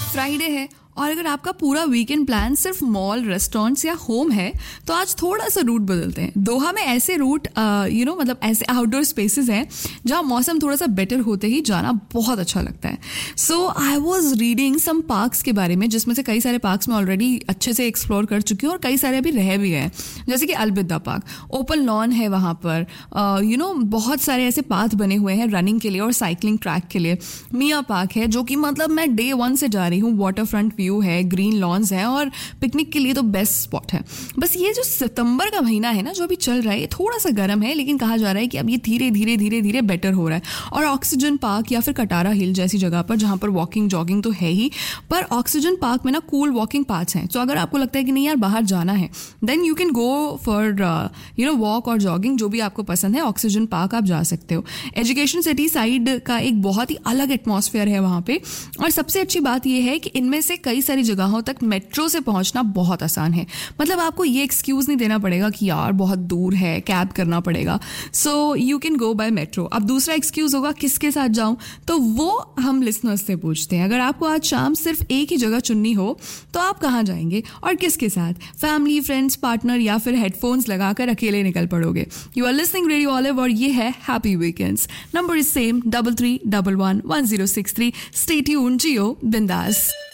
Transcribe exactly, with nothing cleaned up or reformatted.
Friday है और अगर आपका पूरा वीकेंड प्लान सिर्फ मॉल, रेस्टोरेंट्स या होम है तो आज थोड़ा सा रूट बदलते हैं। दोहा में ऐसे रूट यू नो मतलब ऐसे आउटडोर स्पेसेस हैं जहां मौसम थोड़ा सा बेटर होते ही जाना बहुत अच्छा लगता है। सो I was reading some parks के बारे में, जिसमें से कई सारे पार्क्स में ऑलरेडी अच्छे से एक्सप्लोर कर चुकी हूँ और कई सारे अभी रह भी गए, जैसे कि अलविदा पार्क, ओपन लॉन है वहाँ पर, यू नो बहुत सारे ऐसे पाथ बने हुए हैं रनिंग के लिए और साइकिलिंग ट्रैक के लिए। मिया पार्क है जो कि मतलब मैं डे वन से जा रही हूँ, वाटर फ्रंट व्यू है, ग्रीन लॉन्स हैं और पिकनिक के लिए तो बेस्ट स्पॉट है। बस ये जो सितंबर का महीना है ना जो अभी चल रहा है, ये थोड़ा सा गर्म है, लेकिन कहा जा रहा है कि अब ये धीरे धीरे धीरे धीरे बेटर हो रहा है। और ऑक्सीजन पार्क या फिर कटारा हिल जैसी जगह पर जहाँ पर वॉकिंग जॉगिंग तो है ही, पर ऑक्सीजन पार्क में ना कूल वॉकिंग पाथ्स हैं। तो अगर आपको लगता है कि नहीं यार बाहर जाना है, then you can go for you know walk और जॉगिंग, जो भी आपको पसंद है, ऑक्सीजन पार्क आप जा सकते हो। एजुकेशन सिटी साइड का एक बहुत ही अलग एटमॉस्फेयर है वहाँ पे, और सबसे अच्छी बात यह है कि इनमें से कई सारी जगहों तक मेट्रो से पहुंचना बहुत आसान है। मतलब आपको ये एक्सक्यूज नहीं देना पड़ेगा कि यार बहुत दूर है, कैब करना पड़ेगा। So you can go bye metro. अब दूसरा एक्सक्यूज होगा किसके साथ जाऊं, तो वो हम लिसनर्स से पूछते हैं। अगर आपको आज शाम सिर्फ एक ही जगह चुननी हो तो आप कहाँ जाएंगे और किसके साथ? फैमिली, फ्रेंड्स, पार्टनर या फिर हेडफोन्स लगाकर अकेले निकल पड़ोगे? You are listening radio olive और ये है happy weekends. Number is same, double three double one one zero six three. Stay tuned, जियो बिंदास।